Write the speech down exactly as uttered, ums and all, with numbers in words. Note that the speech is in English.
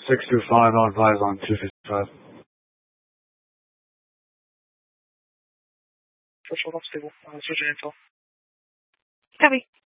six two five, I'll advise on two fifty-five. First hold off stable. Uh, switching info. Copy.